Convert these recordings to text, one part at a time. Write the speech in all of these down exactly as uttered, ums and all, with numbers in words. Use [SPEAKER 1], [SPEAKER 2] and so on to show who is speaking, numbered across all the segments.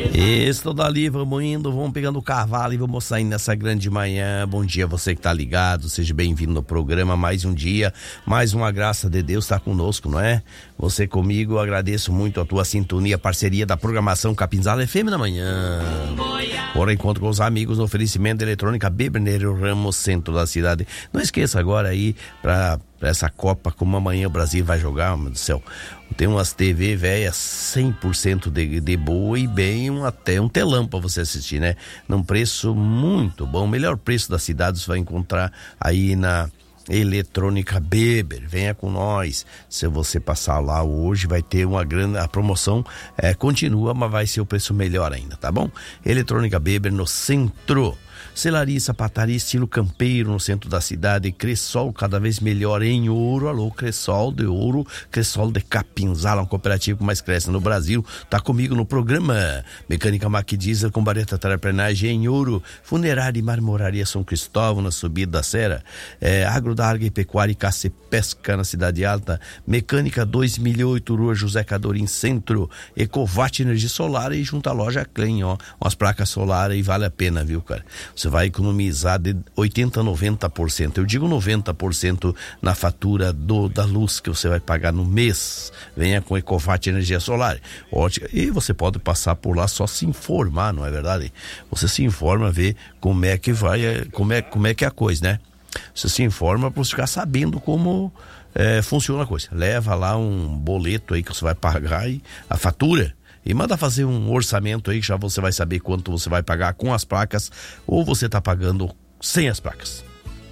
[SPEAKER 1] Estou dali, vamos indo, vamos pegando o cavalo e vamos saindo nessa grande manhã. Bom dia, você que tá ligado, seja bem-vindo no programa. Mais um dia, mais uma graça de Deus tá conosco, não é? Você comigo, eu agradeço muito a tua sintonia, parceria da programação Capinzala F M na manhã. Por encontro com os amigos no oferecimento de eletrônica Beberneiro Ramos, centro da cidade. Não esqueça agora aí, pra, pra essa Copa, como amanhã o Brasil vai jogar, meu Deus do céu. Tem umas T V velhas cem por cento de, de boa e bem um, até um telão para você assistir, né? Num preço muito bom, o melhor preço da cidade você vai encontrar aí na Eletrônica Beber. Venha com nós. Se você passar lá hoje vai ter uma grande, a promoção é, continua, mas vai ser o preço melhor ainda, tá bom? Eletrônica Beber no centro. Selaria e sapataria estilo campeiro no centro da cidade. Cressol cada vez melhor em ouro. Alô, Cressol de ouro, Cressol de Capinzala, um cooperativo que mais cresce no Brasil. Tá comigo no programa. Mecânica Mac Diesel com vareta terraplenagem em ouro. Funerária e marmoraria São Cristóvão na subida da serra. É, agro da Arga e Pecuária e Caça e Pesca na Cidade Alta. Mecânica dois mil e oito, Rua José Cadorim Centro. Ecovat Energia Solar e junto à loja Clean, ó. Umas placas solares e vale a pena, viu, cara? Você vai economizar de oitenta a noventa por cento. Eu digo noventa por cento na fatura do, da luz que você vai pagar no mês. Venha com Ecovat Energia Solar. Ótimo. E você pode passar por lá só se informar, não é verdade? Você se informa, vê como é que vai, como é, como é que é a coisa, né? Você se informa para você ficar sabendo como é, funciona a coisa. Leva lá um boleto aí que você vai pagar e a fatura. E manda fazer um orçamento aí que já você vai saber quanto você vai pagar com as placas ou você tá pagando sem as placas.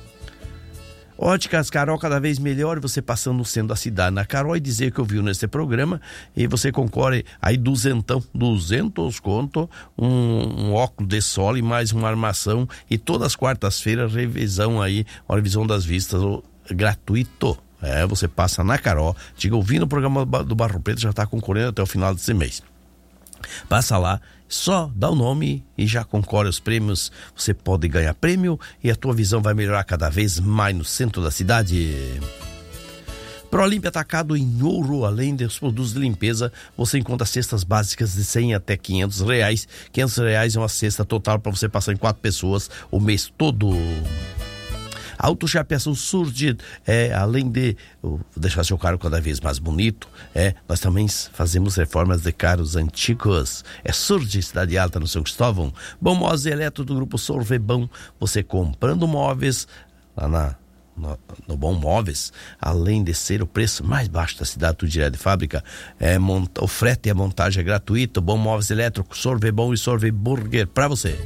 [SPEAKER 1] Óticas Carol, cada vez melhor, você passando no centro da cidade na Carol e dizer que eu vi nesse programa e você concorre aí duzentão, duzentos conto, um, um óculos de sol e mais uma armação e todas as quartas-feiras revisão aí, uma revisão das vistas o, gratuito. É, você passa na Carol, diga, ouvindo o programa do Barro Preto, já tá concorrendo até o final desse mês. Passa lá, só dá o nome e já concorre aos prêmios. Você pode ganhar prêmio e a tua visão vai melhorar cada vez mais no centro da cidade. Prolímpia Atacado em ouro, além dos produtos de limpeza, você encontra cestas básicas de cem até quinhentos reais. quinhentos reais é uma cesta total para você passar em quatro pessoas o mês todo. Autochapeação surge, é, além de uh, deixar seu carro cada vez mais bonito, é, nós também fazemos reformas de carros antigos. É Surge, Cidade Alta, no São Cristóvão. Bom Móveis Eletro do Grupo Sorvebão, você comprando móveis lá na, no, no Bom Móveis, além de ser o preço mais baixo da cidade, tudo direto de fábrica, é, monta, o frete e a montagem é gratuito. Bom Móveis Eletro, Sorvebão e Sorveburger para você.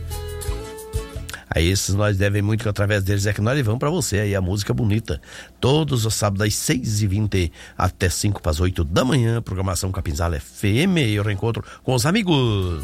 [SPEAKER 1] A esses nós devemos muito que através deles é que nós levamos pra você aí a música bonita. Todos os sábados às seis e vinte até cinco para as oito da manhã, programação Capinzala F M. Eu reencontro com os amigos.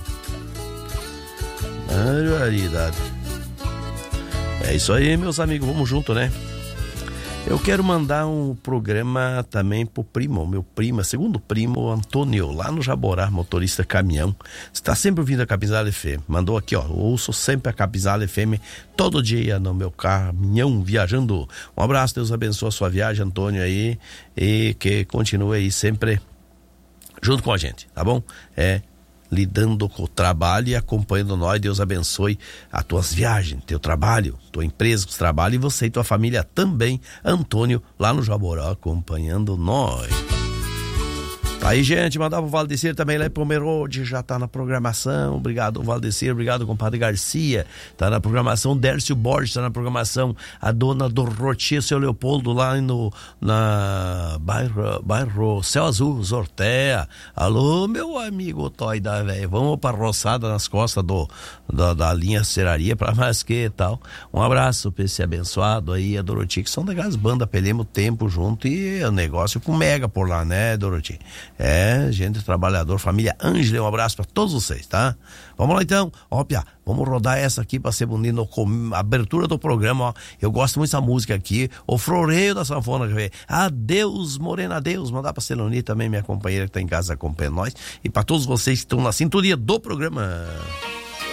[SPEAKER 1] Barbaridade. É isso aí, meus amigos, vamos junto, né? Eu quero mandar um programa também pro primo, meu primo, segundo primo, Antônio, lá no Jaborá, motorista caminhão. Está sempre ouvindo a Capinzala F M. Mandou aqui, ó, eu ouço sempre a Capinzala F M todo dia no meu caminhão viajando. Um abraço, Deus abençoe a sua viagem, Antônio, aí, e que continue aí sempre junto com a gente, tá bom? É, lidando com o trabalho e acompanhando nós. Deus abençoe as tuas viagens, teu trabalho, tua empresa, o trabalho, e você e tua família também. Antônio, lá no Jaborá, acompanhando nós. Aí, gente, mandava o Valdecir também lá em Pomerode, já tá na programação. Obrigado, Valdecir, obrigado, compadre Garcia. Tá na programação. Dércio Borges tá na programação. A dona Dorotia, seu Leopoldo, lá no na bairro, bairro Céu Azul, Zortea. Alô, meu amigo Toy da velho, vamos pra roçada nas costas do, da, da linha Serraria pra mais que e tal. Um abraço pra esse abençoado aí, a Dorotia, que são daquelas bandas, pelemos tempo junto e o negócio com mega por lá, né, Dorotia? É, gente trabalhador, família Ângela, um abraço pra todos vocês, tá? Vamos lá então, ó, Pia, vamos rodar essa aqui pra ser bonito, com abertura do programa, ó. Eu gosto muito dessa música aqui, o Floreio da Sanfona, quer ver? Adeus, Morena, adeus. Mandar pra Celoni também, minha companheira que tá em casa acompanhando nós, e pra todos vocês que estão na sintonia do programa.